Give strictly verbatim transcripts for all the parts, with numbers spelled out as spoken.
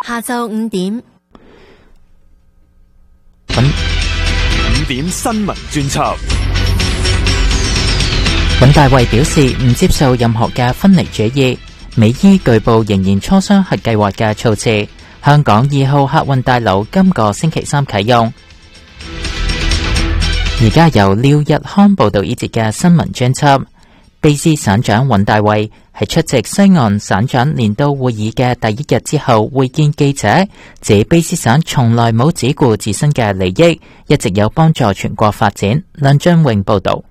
下晝五點。 五點新聞專輯。 尹大衛表示唔接受任何嘅分離主義，美伊據報仍然磋商核計劃嘅措辭。香港二號客運大樓今個星期三啟用。而家由廖日康報道呢節嘅新聞專輯。卑詩省長尹大衛喺出席西岸省長年度會議嘅第一日之後會見記者，指卑詩省從來冇只顧自身嘅利益，一直有幫助全國發展。梁俊榮報道。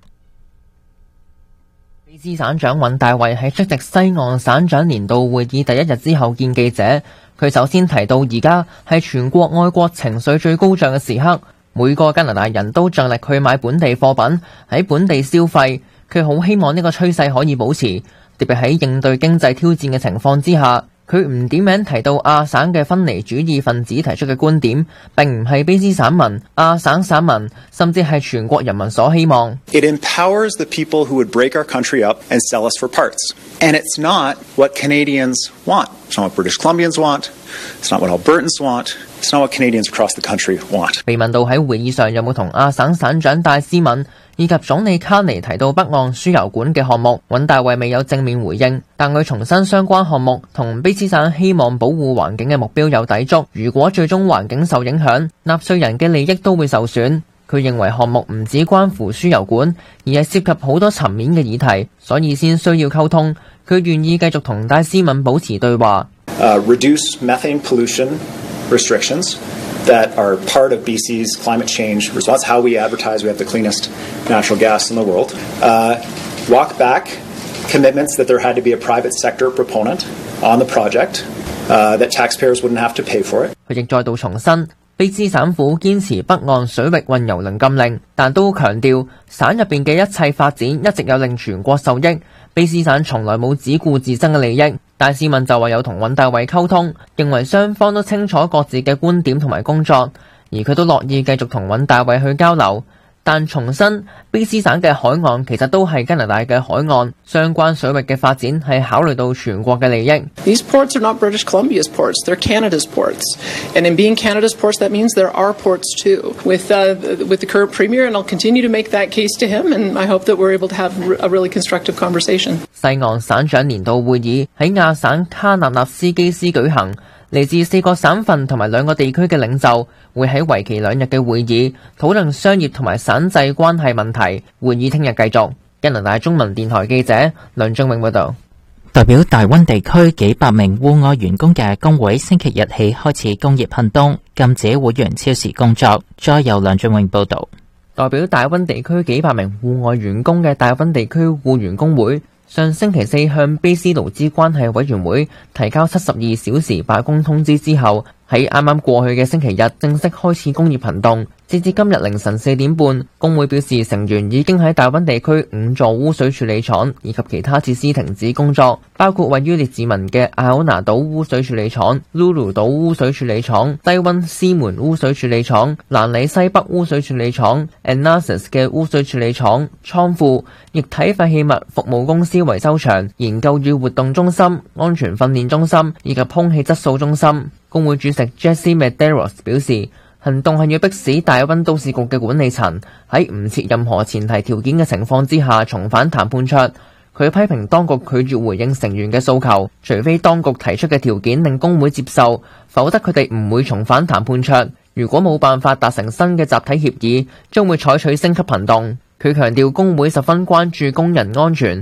卑詩省長尹大衛喺出席西岸省長年度會議第一日之後見記者，佢首先提到而家係全國愛國情緒最高漲嘅時刻，每個加拿大人都盡力去買本地貨品，喺本地消費。佢好希望呢個趨勢可以保持，特別喺應對經濟挑戰嘅情況之下。佢唔點名提到亞省嘅分離主義分子提出嘅觀點，並唔係卑詩省民、亞省省民，甚至係全國人民所希望。 It empowers the people who would break our country up and sell us for parts. And it's not what Canadians want. It's not what British Columbians want. It's not what Albertans want. It's not what Canadians across the country want. 被問到喺會議上有冇同亞省省長戴斯敏以及總理卡尼提到北岸輸油管嘅項目，尹大衛未有正面回應，但佢重申相關項目同卑詩省希望保護環境嘅目標有抵觸。如果最終環境受影響，納稅人嘅利益都會受損。佢認為項目唔只關乎輸油管，而係涉及好多層面嘅議題，所以先需要溝通。佢願意繼續同戴斯敏保持對話。 Uh, reduce methane pollution restrictions that are part of B C's climate change response, how we advertise we have the cleanest natural gas in the world. Uh, walk back commitments that there had to be a private sector proponent on the project, uh, that taxpayers wouldn't have to pay for it. 佢亦再度重申，卑詩省府堅持北岸水域運油輪禁令，但都強調省入邊嘅一切發展一直有令全國受益。卑詩省從來冇只顧自身嘅利益。戴斯敏就話有同尹大衛溝通，認為雙方都清楚各自嘅觀點同埋工作，而佢都樂意繼續同尹大衛去交流。但重申卑詩省嘅海岸其實都係加拿大嘅海岸，相關水域嘅發展係考慮到全國嘅利益。 These ports are not British Columbia's ports, they're Canada's ports. And in being Canada's ports, that means there are ports too. With, uh, with the current premier, and I'll continue to make that case to him, and I hope that we're able to have a really constructive conversation. 西岸省長年度會議喺亞省卡納納斯基斯舉行，嚟自四個省份同埋兩個地區嘅領袖會喺為期兩日嘅會議討論商業同埋省際關係問題。會議聽日繼續。加拿大中文電台記者梁俊永報道。 代表大溫地區幾百名戶外員工嘅工會星期日起開始工業行動，禁止會員超時工作。再由梁俊永報道。 代表大溫地區幾百名戶外員工嘅大溫地區僱員工會上星期四向卑詩勞資關係委員會提交七十二小時罷工通知之後，喺啱啱過去嘅星期日正式開始工業行動。截至今日凌晨四點半，工會表示成員已經喺大溫地區五座污水處理廠以及其他設施停止工作，包括位於列治文嘅艾奧拿島污水處理廠、Lulu 島污水處理廠、低溫斯門污水處理廠、蘭里西北污水處理廠、Annacis 嘅污水處理廠、倉庫、液體廢棄物服務公司維修場、研究與活動中心、安全訓練中心以及空氣質素中心。工會主席 Jesse Medeiros 表示，行動係要迫使大溫都市局嘅管理層喺唔設任何前提條件嘅情況之下重返談判桌。佢批評當局拒絕回應成員嘅訴求，除非當局提出嘅條件令工會接受，否則佢哋唔會重返談判桌。如果冇辦法達成新嘅集體協議，將會採取升級行動。佢強調工會十分關注工人安全，